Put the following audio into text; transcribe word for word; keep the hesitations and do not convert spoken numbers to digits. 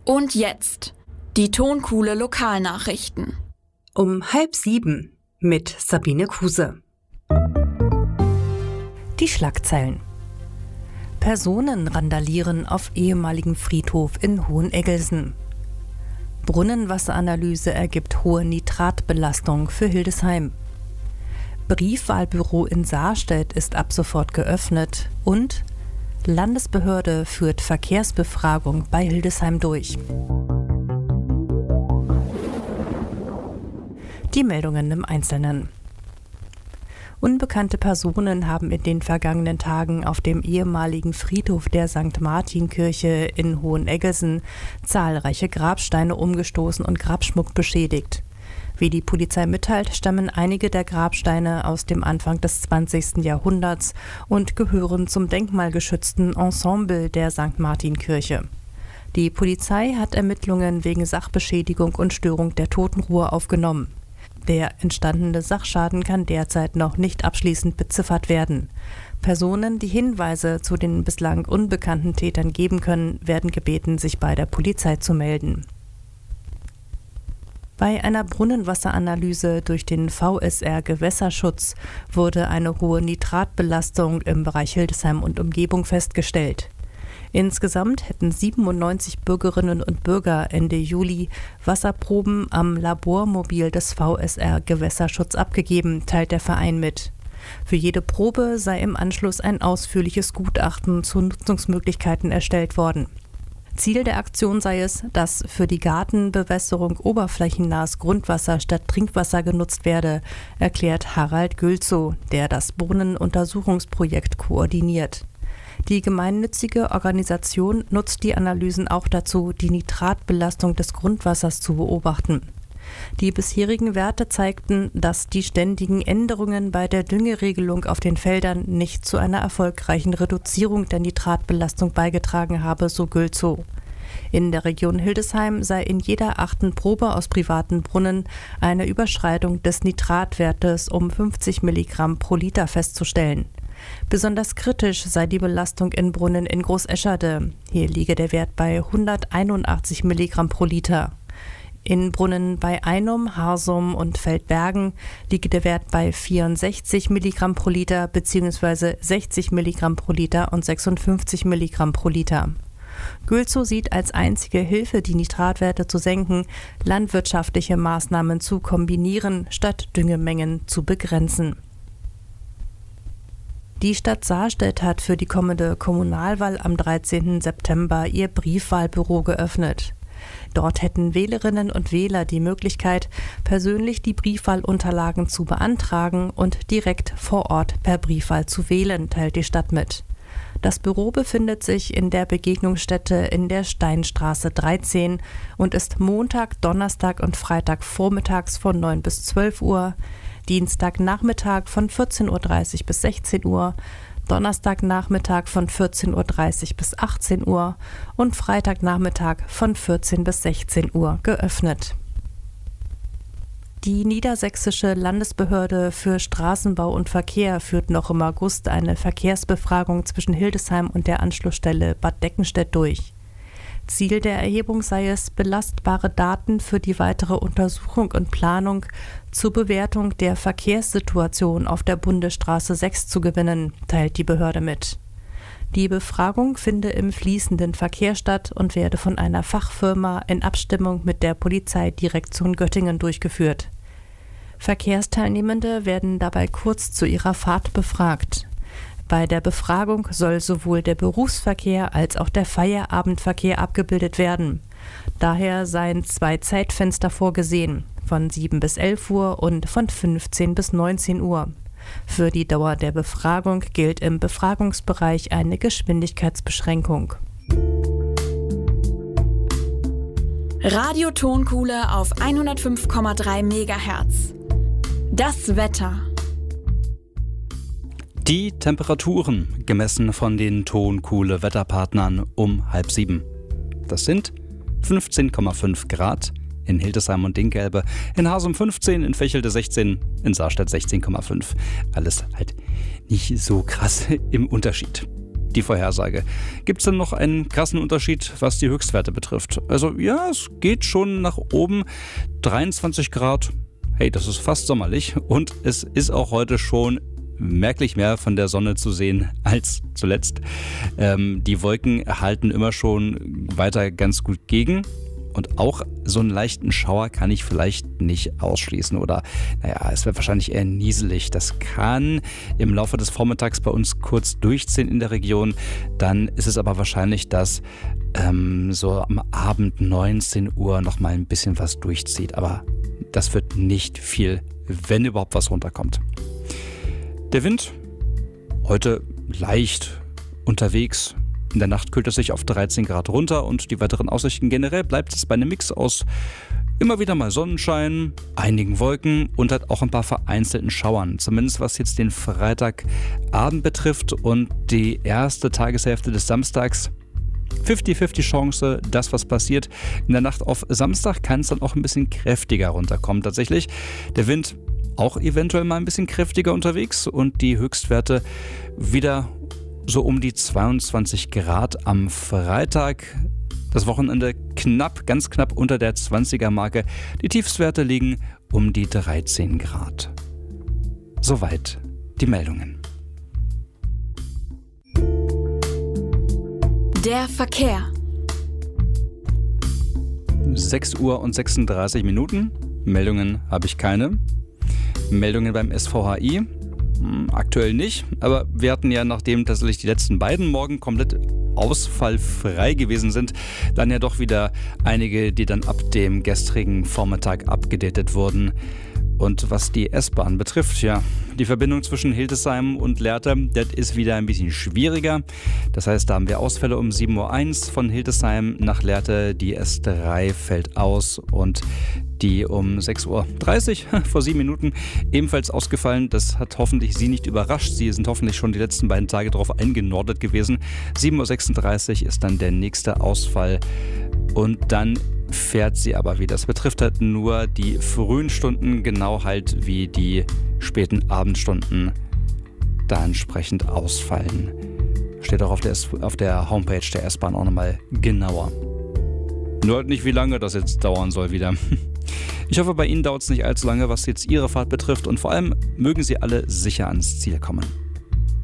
Und jetzt die Tonkuhle Lokalnachrichten. Um halb sieben mit Sabine Kuse. Die Schlagzeilen. Personen randalieren auf ehemaligen Friedhof in Hoheneggelsen. Brunnenwasseranalyse ergibt hohe Nitratbelastung für Hildesheim. Briefwahlbüro in Saarstedt ist ab sofort geöffnet und Landesbehörde führt Verkehrsbefragung bei Hildesheim durch. Die Meldungen im Einzelnen. Unbekannte Personen haben in den vergangenen Tagen auf dem ehemaligen Friedhof der Sankt Martin-Kirche in Hoheneggelsen zahlreiche Grabsteine umgestoßen und Grabschmuck beschädigt. Wie die Polizei mitteilt, stammen einige der Grabsteine aus dem Anfang des zwanzigsten Jahrhunderts und gehören zum denkmalgeschützten Ensemble der Sankt Martin-Kirche. Die Polizei hat Ermittlungen wegen Sachbeschädigung und Störung der Totenruhe aufgenommen. Der entstandene Sachschaden kann derzeit noch nicht abschließend beziffert werden. Personen, die Hinweise zu den bislang unbekannten Tätern geben können, werden gebeten, sich bei der Polizei zu melden. Bei einer Brunnenwasseranalyse durch den V S R Gewässerschutz wurde eine hohe Nitratbelastung im Bereich Hildesheim und Umgebung festgestellt. Insgesamt hätten siebenundneunzig Bürgerinnen und Bürger Ende Juli Wasserproben am Labormobil des V S R Gewässerschutz abgegeben, teilt der Verein mit. Für jede Probe sei im Anschluss ein ausführliches Gutachten zu Nutzungsmöglichkeiten erstellt worden. Ziel der Aktion sei es, dass für die Gartenbewässerung oberflächennahes Grundwasser statt Trinkwasser genutzt werde, erklärt Harald Gülzow, der das Brunnenuntersuchungsprojekt koordiniert. Die gemeinnützige Organisation nutzt die Analysen auch dazu, die Nitratbelastung des Grundwassers zu beobachten. Die bisherigen Werte zeigten, dass die ständigen Änderungen bei der Düngeregelung auf den Feldern nicht zu einer erfolgreichen Reduzierung der Nitratbelastung beigetragen habe, so Gülzow. In der Region Hildesheim sei in jeder achten Probe aus privaten Brunnen eine Überschreitung des Nitratwertes um fünfzig Milligramm pro Liter festzustellen. Besonders kritisch sei die Belastung in Brunnen in Großescherde. Hier liege der Wert bei hunderteinundachtzig Milligramm pro Liter. In Brunnen bei Einum, Harsum und Feldbergen liege der Wert bei vierundsechzig Milligramm pro Liter bzw. sechzig Milligramm pro Liter und sechsundfünfzig Milligramm pro Liter. Gülzow sieht als einzige Hilfe, die Nitratwerte zu senken, landwirtschaftliche Maßnahmen zu kombinieren, statt Düngemengen zu begrenzen. Die Stadt Saarstedt hat für die kommende Kommunalwahl am dreizehnten September ihr Briefwahlbüro geöffnet. Dort hätten Wählerinnen und Wähler die Möglichkeit, persönlich die Briefwahlunterlagen zu beantragen und direkt vor Ort per Briefwahl zu wählen, teilt die Stadt mit. Das Büro befindet sich in der Begegnungsstätte in der Steinstraße dreizehn und ist Montag, Donnerstag und Freitag vormittags von neun bis zwölf Uhr, Dienstagnachmittag von vierzehn Uhr dreißig bis sechzehn Uhr, Donnerstagnachmittag von vierzehn Uhr dreißig bis achtzehn Uhr und Freitagnachmittag von vierzehn bis sechzehn Uhr geöffnet. Die Niedersächsische Landesbehörde für Straßenbau und Verkehr führt noch im August eine Verkehrsbefragung zwischen Hildesheim und der Anschlussstelle Bad Deckenstedt durch. Ziel der Erhebung sei es, belastbare Daten für die weitere Untersuchung und Planung zur Bewertung der Verkehrssituation auf der Bundesstraße sechs zu gewinnen, teilt die Behörde mit. Die Befragung finde im fließenden Verkehr statt und werde von einer Fachfirma in Abstimmung mit der Polizeidirektion Göttingen durchgeführt. Verkehrsteilnehmende werden dabei kurz zu ihrer Fahrt befragt. Bei der Befragung soll sowohl der Berufsverkehr als auch der Feierabendverkehr abgebildet werden. Daher seien zwei Zeitfenster vorgesehen, von sieben bis elf Uhr und von fünfzehn bis neunzehn Uhr. Für die Dauer der Befragung gilt im Befragungsbereich eine Geschwindigkeitsbeschränkung. Radio Tonkuhle auf hundertfünf Komma drei Megahertz. Das Wetter. Die Temperaturen gemessen von den Tonkuhle Wetterpartnern um halb sieben. Das sind fünfzehn Komma fünf Grad in Hildesheim und Dinkelbe, in Harsum fünfzehn, in Vechelde sechzehn, in Saarstedt sechzehn Komma fünf. Alles halt nicht so krass im Unterschied. die Vorhersage. Gibt es denn noch einen krassen Unterschied, was die Höchstwerte betrifft? Also ja, es geht schon nach oben. dreiundzwanzig Grad, hey, das ist fast sommerlich. Und es ist auch heute schon merklich mehr von der Sonne zu sehen als zuletzt. Ähm, die Wolken halten immer schon weiter ganz gut gegen. Und auch so einen leichten Schauer kann ich vielleicht nicht ausschließen. Oder, naja, es wird wahrscheinlich eher nieselig. Das kann im Laufe des Vormittags bei uns kurz durchziehen in der Region. Dann ist es aber wahrscheinlich, dass ähm, so am Abend neunzehn Uhr nochmal ein bisschen was durchzieht. Aber das wird nicht viel, wenn überhaupt was runterkommt. Der Wind heute leicht unterwegs. In der Nacht kühlt es sich auf dreizehn Grad runter und die weiteren Aussichten generell bleibt es bei einem Mix aus immer wieder mal Sonnenschein, einigen Wolken und halt auch ein paar vereinzelten Schauern. Zumindest was jetzt den Freitagabend betrifft und die erste Tageshälfte des Samstags. fünfzig fünfzig Chance, dass was passiert. In der Nacht auf Samstag kann es dann auch ein bisschen kräftiger runterkommen tatsächlich. Der Wind auch eventuell mal ein bisschen kräftiger unterwegs und die Höchstwerte wieder so um die zweiundzwanzig Grad am Freitag. Das Wochenende knapp, ganz knapp unter der zwanziger Marke. Die Tiefstwerte liegen um die dreizehn Grad. Soweit die Meldungen. Der Verkehr. sechs Uhr und sechsunddreißig Minuten. Meldungen habe ich keine. Meldungen beim S V H I. Aktuell nicht, aber wir hatten ja, nachdem tatsächlich die letzten beiden Morgen komplett ausfallfrei gewesen sind, dann ja doch wieder einige, die dann ab dem gestrigen Vormittag abgedatet wurden. Und was die S-Bahn betrifft, ja, die Verbindung zwischen Hildesheim und Lehrte, das ist wieder ein bisschen schwieriger. Das heißt, da haben wir Ausfälle um sieben Uhr eins von Hildesheim nach Lehrte. Die S drei fällt aus und die um sechs Uhr dreißig, vor sieben Minuten, ebenfalls ausgefallen. Das hat hoffentlich Sie nicht überrascht. Sie sind hoffentlich schon die letzten beiden Tage darauf eingenordet gewesen. sieben Uhr sechsunddreißig ist dann der nächste Ausfall. Und dann fährt sie aber wieder. Das betrifft halt nur die frühen Stunden, genau halt wie die späten Abendstunden da entsprechend ausfallen. Steht auch auf der, auf der Homepage der S-Bahn auch nochmal genauer. Nur halt nicht, wie lange das jetzt dauern soll wieder. Ich hoffe, bei Ihnen dauert es nicht allzu lange, was jetzt Ihre Fahrt betrifft und vor allem mögen Sie alle sicher ans Ziel kommen.